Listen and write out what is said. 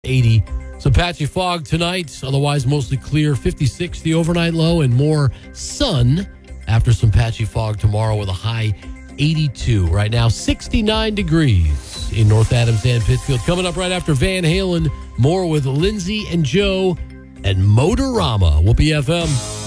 80. Some patchy fog tonight, otherwise mostly clear. 56 the overnight low, and more sun after some patchy fog tomorrow with a high 82. Right now, 69 degrees in North Adams and Pittsfield. Coming up right after Van Halen, more with Lindsay and Joe and Motorama. Whoopee FM.